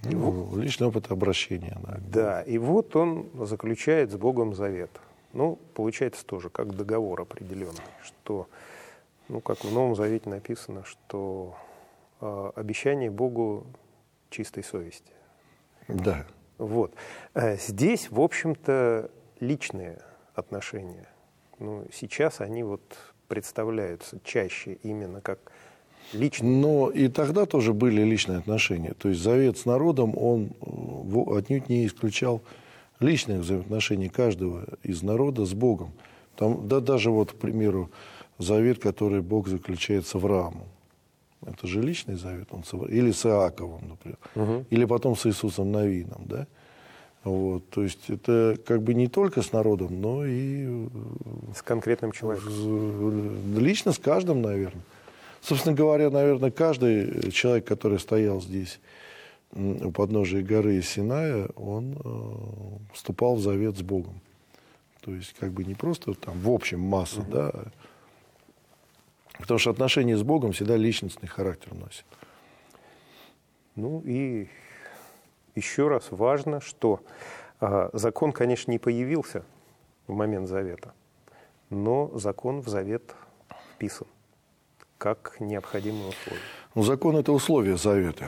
Личный опыт обращения. Да. Да, и вот он заключает с Богом завет. Ну, получается тоже как договор определенный, что, ну, как в Новом Завете написано, что обещание Богу чистой совести. Да. Вот. Здесь, в общем-то, личные отношения. Ну, сейчас они вот представляются чаще именно как личные. Но и тогда тоже были личные отношения. То есть завет с народом, он отнюдь не исключал личных взаимоотношений каждого из народа с Богом. Там, да, даже вот, к примеру, завет, который Бог заключает с Авраамом. Это же личный завет. Или с Иаковом, например. Или потом с Иисусом Навином. Да? Вот. То есть это как бы не только с народом, но и с конкретным человеком. Лично с каждым, наверное. Собственно говоря, наверное, каждый человек, который стоял здесь у подножия горы Синая, он вступал в завет с Богом. То есть как бы не просто там в общем масса, да, потому что отношения с Богом всегда личностный характер носят. Ну и еще раз важно, что закон, конечно, не появился в момент завета, но закон в завет вписан как необходимое условие. Ну, закон – это условие завета.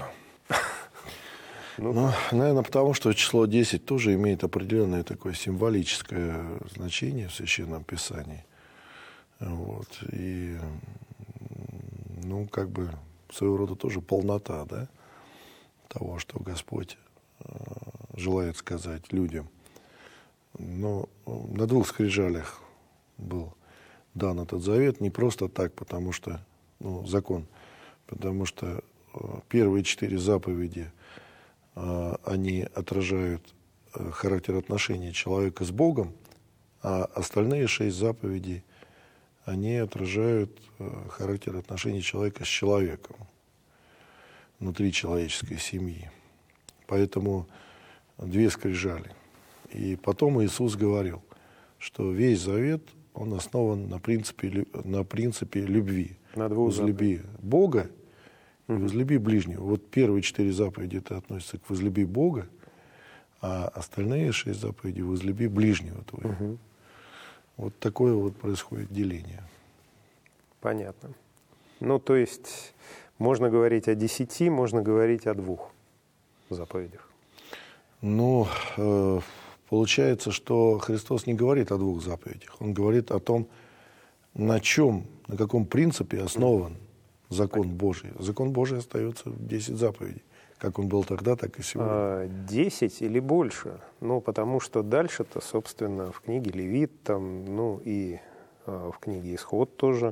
Ну, наверное, потому что число 10 тоже имеет определенное такое символическое значение в Священном Писании. Вот. И, ну, как бы своего рода тоже полнота, да, того, что Господь желает сказать людям. Но на 2 скрижалях был дан этот завет не просто так, потому что, ну, закон, потому что первые 4 заповеди они отражают характер отношений человека с Богом, а остальные 6 заповедей они отражают характер отношений человека с человеком внутри человеческой семьи. Поэтому 2 скрижали. И потом Иисус говорил, что весь завет, он основан на принципе любви. Возлюби Бога и возлюби ближнего. Вот первые 4 заповеди это относится к возлюби Бога, а остальные 6 заповедей возлюби ближнего твоего. Вот такое вот происходит деление. Понятно. Ну, то есть можно говорить о 10, можно говорить о 2 заповедях. Ну, получается, что Христос не говорит о 2 заповедях. Он говорит о том, на каком принципе основан закон Божий. Закон Божий остается в 10 заповедей. Как он был тогда, так и сегодня. 10 или больше. Ну, потому что дальше-то, собственно, в книге Левит, там, ну, и в книге Исход тоже,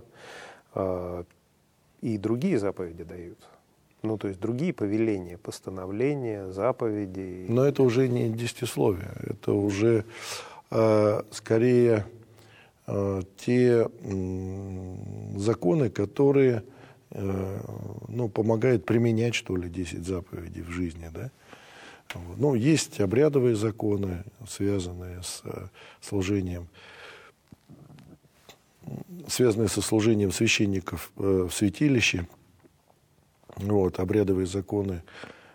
и другие заповеди дают. Ну, то есть другие повеления, постановления, заповеди. Но это уже не десятисловие. Это уже скорее те законы, которые помогают применять, что ли, 10 заповедей в жизни. Да? Вот. Ну, есть обрядовые законы, связанные со служением священников в святилище. Вот, обрядовые законы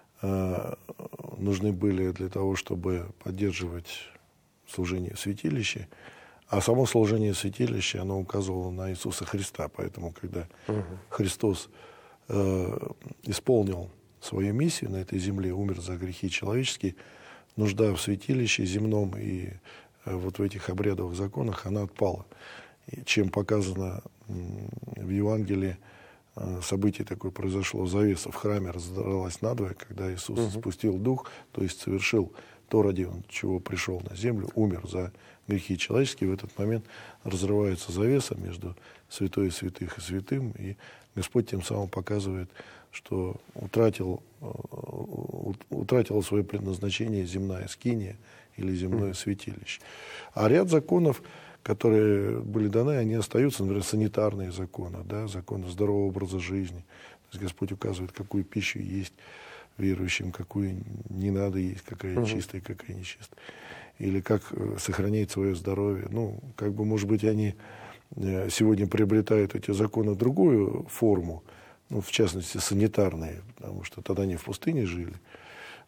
нужны были для того, чтобы поддерживать служение в святилище. А само служение в святилище, оно указывало на Иисуса Христа. Поэтому, когда Христос исполнил свою миссию на этой земле, умер за грехи человеческие, нужда в святилище земном и вот в этих обрядовых законах, она отпала. И чем показано в Евангелии, событие такое произошло, завеса в храме раздралась надвое, когда Иисус спустил дух, то есть совершил то, ради чего пришел на землю, умер за грехи человеческие. В этот момент разрывается завеса между святой святых и святым, и Господь тем самым показывает, что утратило свое предназначение земная скиния или земное святилище. А ряд законов, которые были даны, они остаются, например, санитарные законы, да, законы здорового образа жизни. То есть Господь указывает, какую пищу есть верующим, какую не надо есть, какая чистая, какая нечистая. Или как сохранять свое здоровье. Ну, как бы, может быть, они сегодня приобретают эти законы другую форму, ну, в частности, санитарные, потому что тогда они в пустыне жили.